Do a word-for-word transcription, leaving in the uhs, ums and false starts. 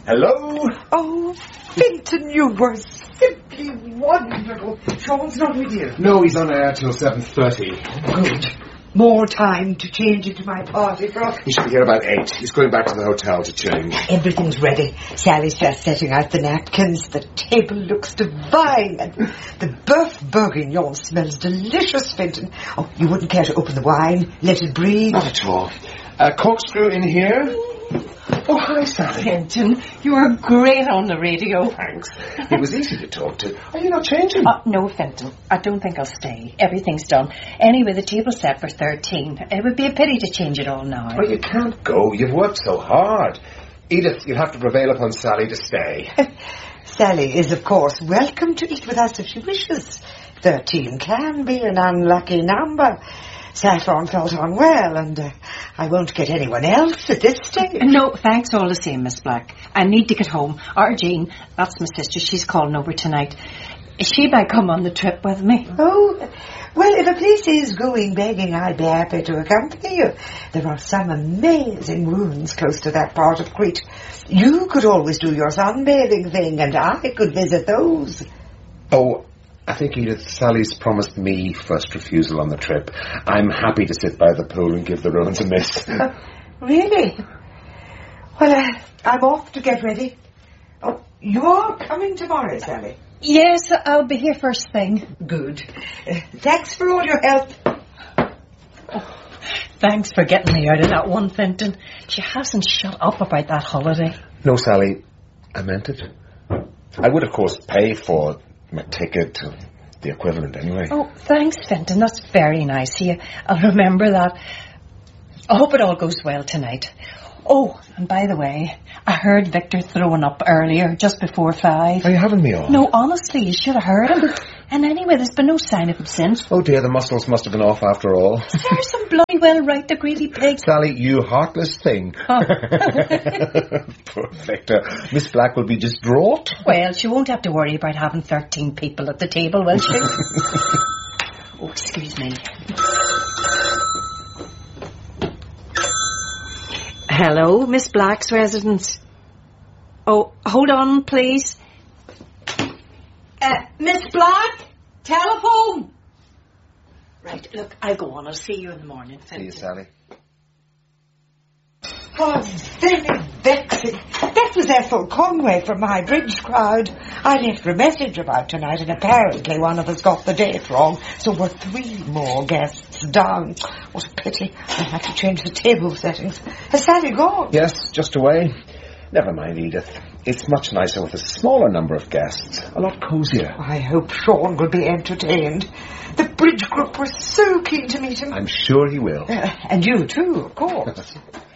Hello? Oh, Fintan, you were simply wonderful. Sean's not with you. No, he's on air till seven thirty. Good. More time to change into my party frock. He should be here about eight. He's going back to the hotel to change. Everything's ready. Sally's just setting out the napkins. The table looks divine. And the Boeuf Bourguignon smells delicious, Fintan. Oh, you wouldn't care to open the wine? Let it breathe? Not at all. Uh, corkscrew in here? Oh, hi, Sally. Fintan, you are great on the radio. Thanks. It was easy to talk to. Are you not changing? Uh, no, Fintan. I don't think I'll stay. Everything's done. Anyway, the table's set for thirteen. It would be a pity to change it all now. Well, you can't go. You've worked so hard. Edith, you'll have to prevail upon Sally to stay. Sally is, of course, welcome to eat with us if she wishes. Thirteen can be an unlucky number. Saffron felt unwell, and uh, I won't get anyone else at this stage. No, thanks all the same, Miss Black. I need to get home. Our Jean, that's my sister, she's calling over tonight. She might come on the trip with me. Oh, well, if a place is going begging, I'd be happy to accompany you. There are some amazing ruins close to that part of Crete. You could always do your sunbathing thing, and I could visit those. Oh, I think, Edith, Sally's promised me first refusal on the trip. I'm happy to sit by the pool and give the ruins a miss. Uh, really? Well, uh, I'm off to get ready. Oh, you're coming tomorrow, Sally? Yes, I'll be here first thing. Good. Uh, thanks for all your help. Oh, thanks for getting me out of that one, Fintan. She hasn't shut up about that holiday. No, Sally, I meant it. I would, of course, pay for my ticket, the equivalent anyway. Oh, thanks, Fintan. That's very nice of you. I'll remember that. I hope it all goes well tonight. Oh, and by the way, I heard Victor throwing up earlier, just before five. Are you having me on? No, honestly, you should have heard him. And anyway, there's been no sign of him since. Oh dear, the muscles must have been off after all. Serves him bloody well right, the greedy pig. Sally, you heartless thing. Oh. Poor Victor. Miss Black will be distraught. Well, she won't have to worry about having thirteen people at the table, will she? Oh, excuse me. Hello, Miss Black's residence. Oh, hold on, please. Uh, Miss Black, telephone. Right, look, I'll go on. I'll see you in the morning. See you, Sally. Oh, very vexing. That was Ethel Conway from my bridge crowd. I left her a message about tonight, and apparently one of us got the date wrong, so we're three more guests down. What a pity. I'll have to change the table settings. Has Sally gone? Yes, just away. Never mind, Edith. It's much nicer with a smaller number of guests. A lot cosier. I hope Sean will be entertained. The bridge group were so keen to meet him. I'm sure he will. Uh, and you too, of course.